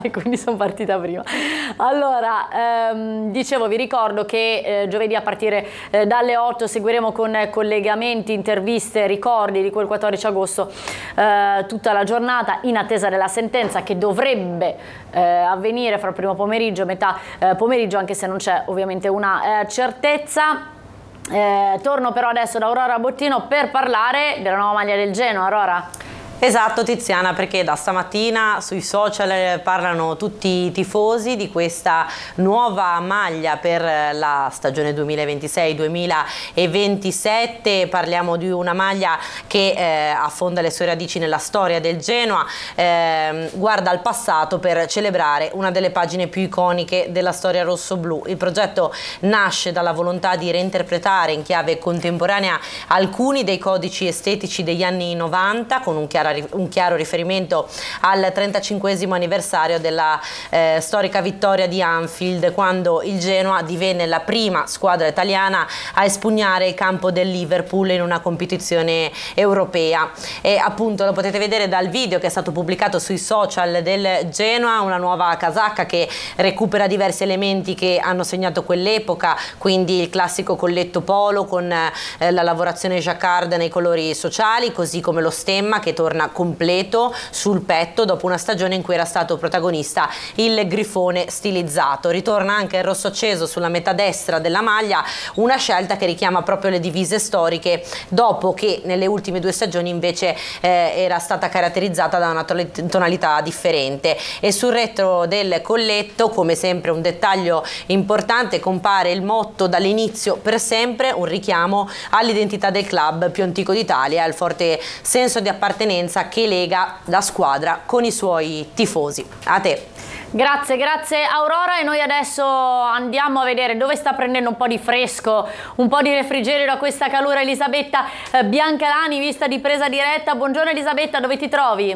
e quindi sono partita prima. Allora, dicevo, vi ricordo che giovedì a partire dalle 8 seguiremo con collegamenti, interviste, ricordi di quel 14 agosto tutta la giornata in attesa della sentenza che dovrebbe avvenire fra il primo pomeriggio e metà pomeriggio, anche se non c'è ovviamente una certezza. Torno però adesso da Aurora Bottino per parlare della nuova maglia del Genoa. Aurora. Esatto Tiziana, perché da stamattina sui social parlano tutti i tifosi di questa nuova maglia per la stagione 2026-2027. Parliamo di una maglia che affonda le sue radici nella storia del Genoa, guarda al passato per celebrare una delle pagine più iconiche della storia rossoblù. Il progetto nasce dalla volontà di reinterpretare in chiave contemporanea alcuni dei codici estetici degli anni 90 con un chiaro riferimento al 35esimo anniversario della storica vittoria di Anfield, quando il Genoa divenne la prima squadra italiana a espugnare il campo del Liverpool in una competizione europea. E appunto lo potete vedere dal video che è stato pubblicato sui social del Genoa, una nuova casacca che recupera diversi elementi che hanno segnato quell'epoca, quindi il classico colletto polo con la lavorazione jacquard nei colori sociali, così come lo stemma che torna completo sul petto dopo una stagione in cui era stato protagonista il grifone stilizzato. Ritorna anche il rosso acceso sulla metà destra della maglia, una scelta che richiama proprio le divise storiche, dopo che nelle ultime due stagioni invece era stata caratterizzata da una tonalità differente. E sul retro del colletto, come sempre un dettaglio importante, compare il motto dall'inizio per sempre, un richiamo all'identità del club più antico d'Italia e al forte senso di appartenenza che lega la squadra con i suoi tifosi. A te. Grazie Aurora, e noi adesso andiamo a vedere dove sta prendendo un po' di fresco, un po' di refrigerio da questa calura Elisabetta Biancalani, vista di presa diretta. Buongiorno Elisabetta, dove ti trovi?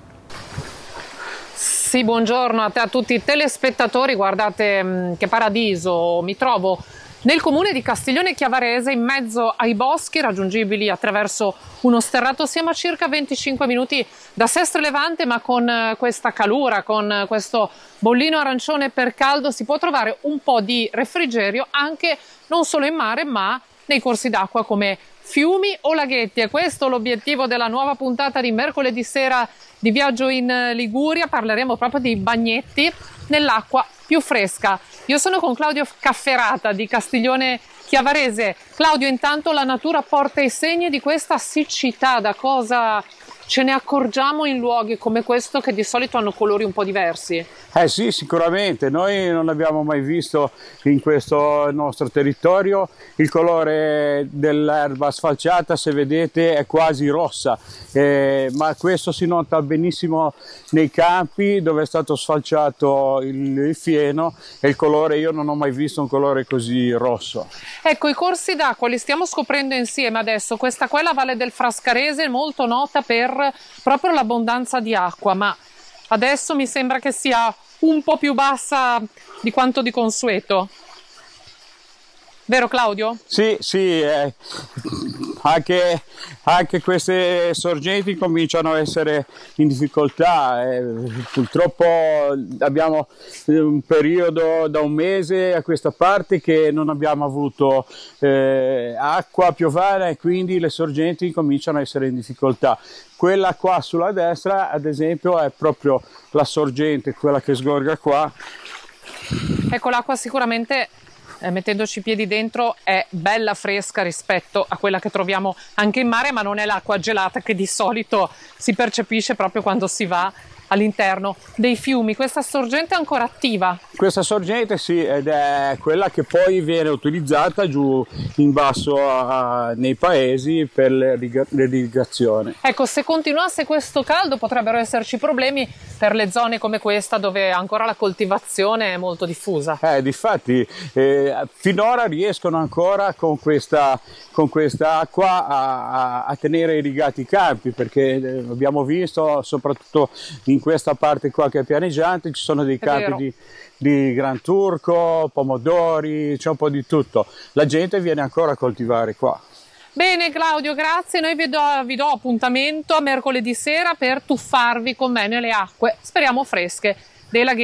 Sì, buongiorno a te, a tutti i telespettatori. Guardate che paradiso, mi trovo nel comune di Castiglione Chiavarese, in mezzo ai boschi raggiungibili attraverso uno sterrato. Siamo a circa 25 minuti da Sestre Levante, ma con questa calura, con questo bollino arancione per caldo, si può trovare un po' di refrigerio anche non solo in mare, ma nei corsi d'acqua come fiumi o laghetti. E questo è l'obiettivo della nuova puntata di mercoledì sera di Viaggio in Liguria. Parleremo proprio di bagnetti nell'acqua più fresca. Io sono con Claudio Cafferata di Castiglione Chiavarese. Claudio, intanto la natura porta i segni di questa siccità. Da cosa ce ne accorgiamo in luoghi come questo che di solito hanno colori un po' diversi? Sì, sicuramente. Noi non abbiamo mai visto in questo nostro territorio il colore dell'erba sfalciata, se vedete è quasi rossa, ma questo si nota benissimo nei campi dove è stato sfalciato il fieno, e il colore, io non ho mai visto un colore così rosso. Ecco, i corsi d'acqua li stiamo scoprendo insieme adesso. Questa qua è la Valle del Frascarese, molto nota per proprio l'abbondanza di acqua, ma adesso mi sembra che sia un po' più bassa di quanto di consueto. Vero Claudio? Sì, anche queste sorgenti cominciano a essere in difficoltà. Purtroppo abbiamo un periodo da un mese a questa parte che non abbiamo avuto acqua piovana, e quindi le sorgenti cominciano a essere in difficoltà. Quella qua sulla destra, ad esempio, è proprio la sorgente, quella che sgorga qua. Ecco, l'acqua sicuramente, mettendoci i piedi dentro, è bella fresca rispetto a quella che troviamo anche in mare, ma non è l'acqua gelata che di solito si percepisce proprio quando si va all'interno dei fiumi. Questa sorgente è ancora attiva? Questa sorgente sì, ed è quella che poi viene utilizzata giù in basso nei paesi per l'irrigazione. Ecco, se continuasse questo caldo potrebbero esserci problemi per le zone come questa, dove ancora la coltivazione è molto diffusa. Difatti finora riescono ancora con questa acqua a tenere irrigati i campi, perché abbiamo visto soprattutto in questa parte qua che è pianeggiante ci sono dei campi di gran turco, pomodori, c'è un po' di tutto. La gente viene ancora a coltivare qua. Bene Claudio, grazie. Noi vi do appuntamento a mercoledì sera per tuffarvi con me nelle acque, speriamo fresche, dei laghetti.